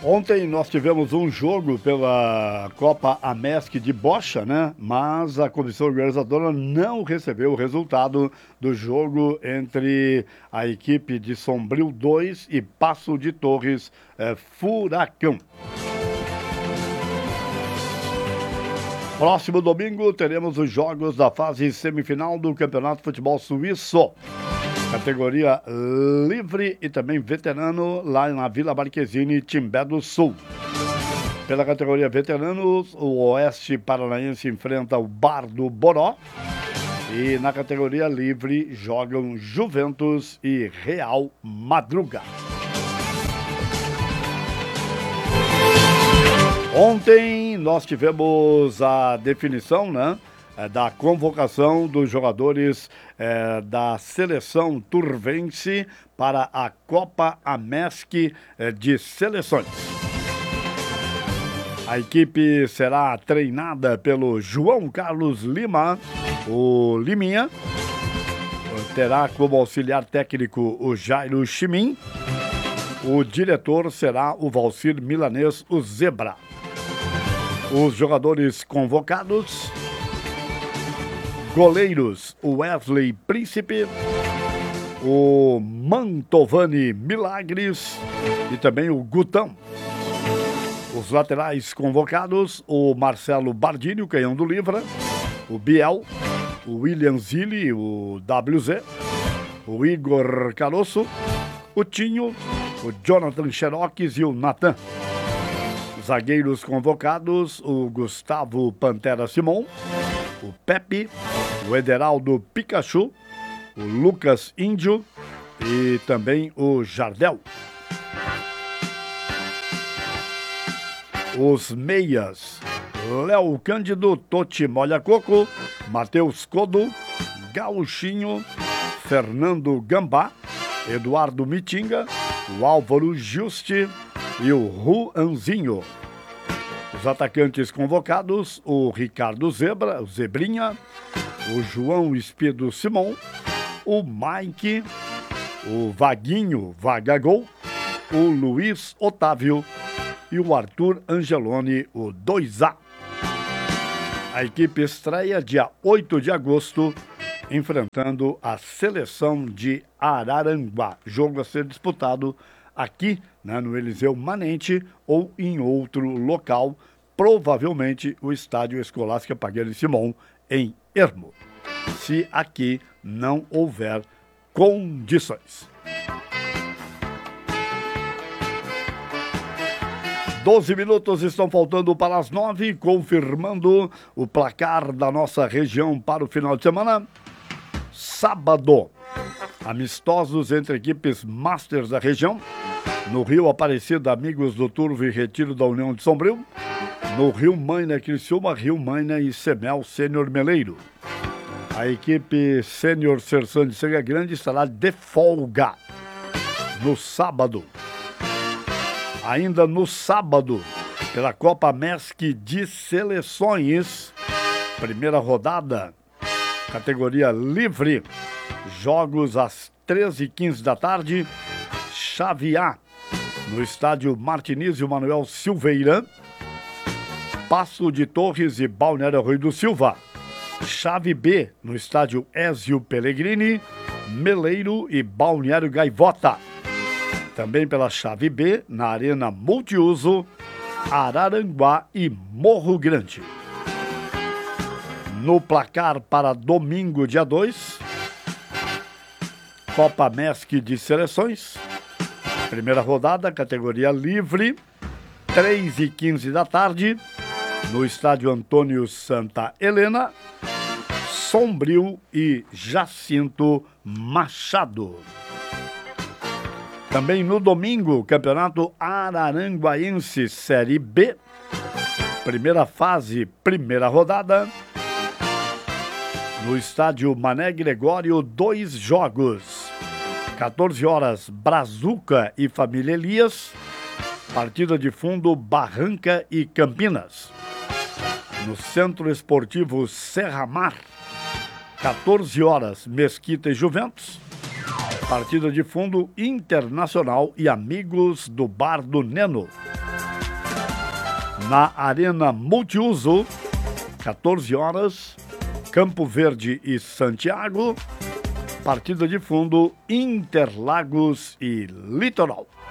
Ontem nós tivemos um jogo pela Copa Amesc de bocha, né? Mas a comissão organizadora não recebeu o resultado do jogo entre a equipe de Sombrio 2 e Passo de Torres Furacão. Próximo domingo teremos os jogos da fase semifinal do Campeonato de Futebol Suíço. Categoria livre e também veterano lá na Vila Marquezine, Timbé do Sul. Pela categoria veteranos, o Oeste Paranaense enfrenta o Bar do Boró. E na categoria livre jogam Juventus e Real Madruga. Ontem nós tivemos a definição, né, da convocação dos jogadores da seleção turvense para a Copa Amesc de Seleções. A equipe será treinada pelo João Carlos Lima, o Liminha. Terá como auxiliar técnico o Jairo Chimin. O diretor será o Valcir Milanês, o Zebra. Os jogadores convocados: goleiros, o Wesley Príncipe, o Mantovani Milagres e também o Gutão. Os laterais convocados: o Marcelo Bardini, o canhão do Livra, o Biel, o William Zilli, o WZ, o Igor Caroço, o Tinho, o Jonathan Xerox e o Natan. Zagueiros convocados: o Gustavo Pantera Simon, o Pepe, o Ederaldo Pikachu, o Lucas Índio e também o Jardel. Os meias: Léo Cândido, Toti Molha Coco, Matheus Codo, Gauchinho, Fernando Gambá, Eduardo Mitinga, o Álvaro Juste e o Ruanzinho. Os atacantes convocados: o Ricardo Zebra, o Zebrinha, o João Espido Simon, o Mike, o Vaguinho Vagagol, o Luiz Otávio e o Arthur Angeloni, o 2A. A equipe estreia dia 8 de agosto, enfrentando a seleção de Araranguá. Jogo a ser disputado aqui, né, no Eliseu Manente ou em outro local, provavelmente o Estádio Escolástica Paguelli Simon, em Ermo, se aqui não houver condições. 12 minutos estão faltando para as 9, confirmando o placar da nossa região para o final de semana. Sábado, amistosos entre equipes Masters da região. No Rio Aparecida, Amigos do Turvo e Retiro da União de Sombrio. No Rio Maina, Criciúma, Rio Maina e Semel Sênior Meleiro. A equipe Sênior Serção de Serra Grande estará de folga no sábado. Ainda no sábado, pela Copa Amesc de Seleções, primeira rodada, categoria livre, jogos às 13h15 da tarde, chave A, no estádio Martinizio Manuel Silveira, Passo de Torres e Balneário Rui do Silva. Chave B, no estádio Ézio Pellegrini, Meleiro e Balneário Gaivota. Também pela chave B, na Arena Multiuso, Araranguá e Morro Grande. No placar para domingo, dia 2, Copa Amesc de Seleções, primeira rodada, categoria livre, 3h15 da tarde, no estádio Antônio Santa Helena, Sombrio e Jacinto Machado. Também no domingo, Campeonato Araranguaense Série B, primeira fase, primeira rodada, no estádio Mané Gregório, 2 jogos. 14 horas, Brazuca e Família Elias, partida de fundo Barranca e Campinas. No Centro Esportivo Serra Mar, 14 horas, Mesquita e Juventus, partida de fundo Internacional e Amigos do Bar do Neno. na Arena Multiuso, 14 horas, Campo Verde e Santiago. Partida de fundo, Interlagos e Litoral.